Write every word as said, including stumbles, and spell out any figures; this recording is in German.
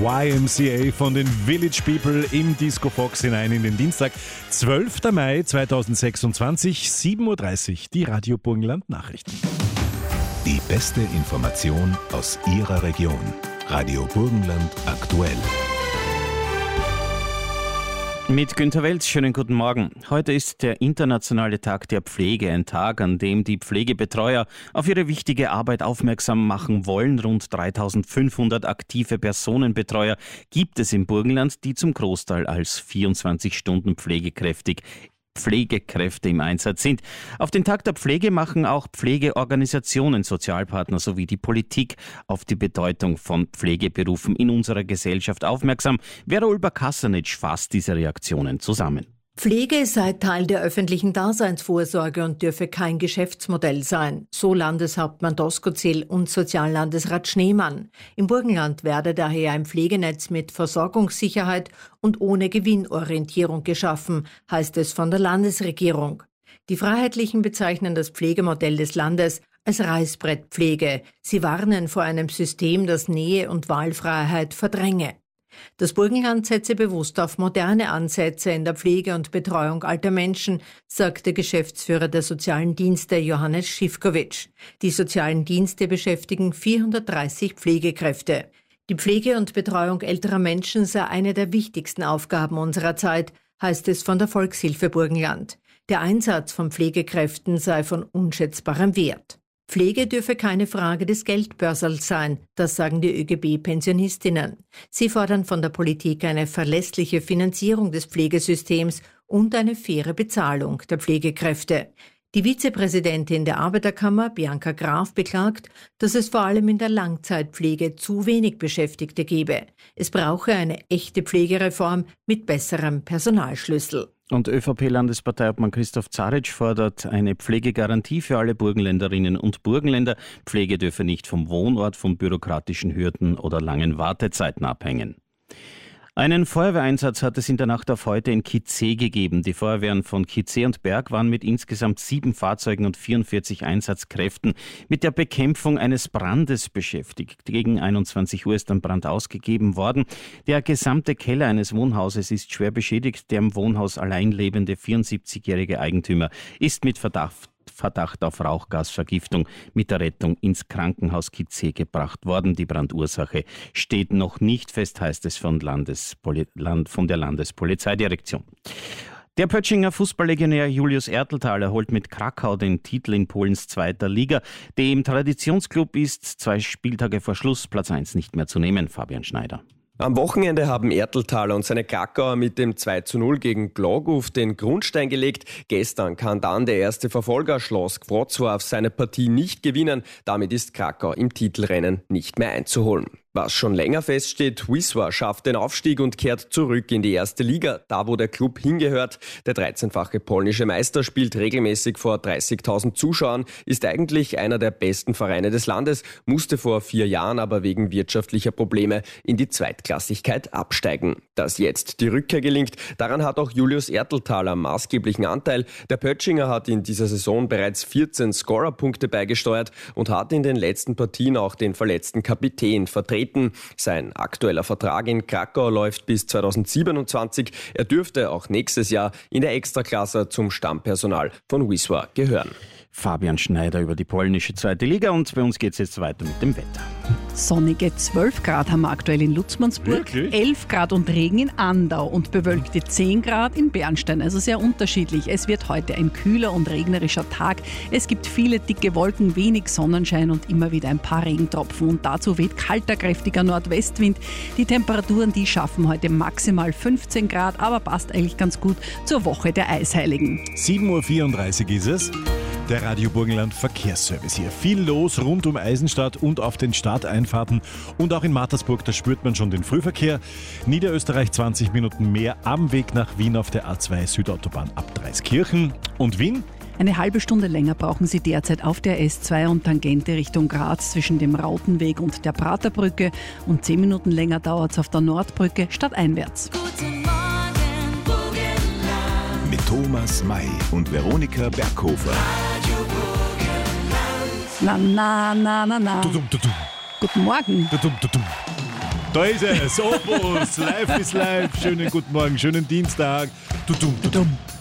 Y M C A von den Village People im Disco Fox hinein in den Dienstag, zwölfter Mai zweitausendsechsundzwanzig, sieben Uhr dreißig, die Radio Burgenland Nachrichten. Die beste Information aus Ihrer Region. Radio Burgenland aktuell. Mit Günter Welz, schönen guten Morgen. Heute ist der internationale Tag der Pflege, ein Tag, an dem die Pflegebetreuer auf ihre wichtige Arbeit aufmerksam machen wollen. Rund dreitausendfünfhundert aktive Personenbetreuer gibt es im Burgenland, die zum Großteil als vierundzwanzig Stunden pflegekräftig Pflegekräfte im Einsatz sind. Auf den Tag der Pflege machen auch Pflegeorganisationen, Sozialpartner sowie die Politik auf die Bedeutung von Pflegeberufen in unserer Gesellschaft aufmerksam. Vera Ulber-Kasanitsch fasst diese Reaktionen zusammen. Pflege sei Teil der öffentlichen Daseinsvorsorge und dürfe kein Geschäftsmodell sein, so Landeshauptmann Doskozil und Soziallandesrat Schneemann. Im Burgenland werde daher ein Pflegenetz mit Versorgungssicherheit und ohne Gewinnorientierung geschaffen, heißt es von der Landesregierung. Die Freiheitlichen bezeichnen das Pflegemodell des Landes als Reißbrettpflege. Sie warnen vor einem System, das Nähe und Wahlfreiheit verdränge. Das Burgenland setze bewusst auf moderne Ansätze in der Pflege und Betreuung alter Menschen, sagte Geschäftsführer der sozialen Dienste Johannes Schifkowitsch. Die sozialen Dienste beschäftigen vierhundertdreißig Pflegekräfte. Die Pflege und Betreuung älterer Menschen sei eine der wichtigsten Aufgaben unserer Zeit, heißt es von der Volkshilfe Burgenland. Der Einsatz von Pflegekräften sei von unschätzbarem Wert. Pflege dürfe keine Frage des Geldbörsels sein, das sagen die ÖGB-Pensionistinnen. Sie fordern von der Politik eine verlässliche Finanzierung des Pflegesystems und eine faire Bezahlung der Pflegekräfte. Die Vizepräsidentin der Arbeiterkammer, Bianca Graf, beklagt, dass es vor allem in der Langzeitpflege zu wenig Beschäftigte gebe. Es brauche eine echte Pflegereform mit besserem Personalschlüssel. Und ÖVP-Landesparteiobmann Christoph Zaric fordert eine Pflegegarantie für alle Burgenländerinnen und Burgenländer. Pflege dürfe nicht vom Wohnort, von bürokratischen Hürden oder langen Wartezeiten abhängen. Einen Feuerwehreinsatz hat es in der Nacht auf heute in Kitzee gegeben. Die Feuerwehren von Kitzee und Berg waren mit insgesamt sieben Fahrzeugen und vierundvierzig Einsatzkräften mit der Bekämpfung eines Brandes beschäftigt. Gegen einundzwanzig Uhr ist ein Brand ausgegeben worden. Der gesamte Keller eines Wohnhauses ist schwer beschädigt. Der im Wohnhaus allein lebende vierundsiebzigjährige Eigentümer ist mit Verdacht Verdacht auf Rauchgasvergiftung mit der Rettung ins Krankenhaus Kitzee gebracht worden. Die Brandursache steht noch nicht fest, heißt es von, Landespoli- Land, von der Landespolizeidirektion. Der Pöttschinger Fußballlegionär Julius Erteltaler holt mit Krakau den Titel in Polens zweiter Liga. Dem Traditionsklub ist zwei Spieltage vor Schluss Platz eins nicht mehr zu nehmen. Fabian Schneider. Am Wochenende haben Erteltaler und seine Krakauer mit dem zwei zu null gegen Glogów den Grundstein gelegt. Gestern kann dann der erste Verfolger Schloss Wrocław seine Partie nicht gewinnen. Damit ist Krakau im Titelrennen nicht mehr einzuholen. Was schon länger feststeht, Wisła schafft den Aufstieg und kehrt zurück in die erste Liga, da wo der Club hingehört. Der dreizehnfache polnische Meister spielt regelmäßig vor dreißigtausend Zuschauern, ist eigentlich einer der besten Vereine des Landes, musste vor vier Jahren aber wegen wirtschaftlicher Probleme in die Zweitklassigkeit absteigen. Dass jetzt die Rückkehr gelingt, daran hat auch Julius Erteltaler maßgeblichen Anteil. Der Pöttschinger hat in dieser Saison bereits vierzehn Scorerpunkte beigesteuert und hat in den letzten Partien auch den verletzten Kapitän vertreten. Sein aktueller Vertrag in Krakau läuft bis zweitausendsiebenundzwanzig. Er dürfte auch nächstes Jahr in der Extraklasse zum Stammpersonal von Wisła gehören. Fabian Schneider über die polnische zweite Liga und bei uns geht es jetzt weiter mit dem Wetter. Sonnige zwölf Grad haben wir aktuell in Lutzmannsburg, Wirklich? elf Grad und Regen in Andau und bewölkte zehn Grad in Bernstein. Also sehr unterschiedlich. Es wird heute ein kühler und regnerischer Tag. Es gibt viele dicke Wolken, wenig Sonnenschein und immer wieder ein paar Regentropfen. Und dazu weht kalter, kräftiger Nordwestwind. Die Temperaturen, die schaffen heute maximal fünfzehn Grad, aber passt eigentlich ganz gut zur Woche der Eisheiligen. sieben Uhr vierunddreißig ist es. Der Radio Burgenland Verkehrsservice hier. Viel los rund um Eisenstadt und auf den Stadteinfahrten. Und auch in Mattersburg, da spürt man schon den Frühverkehr. Niederösterreich zwanzig Minuten mehr am Weg nach Wien auf der A zwei Südautobahn ab Dreiskirchen. Und Wien? Eine halbe Stunde länger brauchen Sie derzeit auf der S zwei und Tangente Richtung Graz zwischen dem Rautenweg und der Praterbrücke. Und zehn Minuten länger dauert es auf der Nordbrücke stadteinwärts. Guten Morgen, Burgenland. Mit Thomas May und Veronika Berghofer. Na, na, na, na, na. Tudum, tudum. Guten Morgen. Tudum, tudum. Da ist es, Opus, live ist live. Schönen guten Morgen, schönen Dienstag. Tudum, tudum.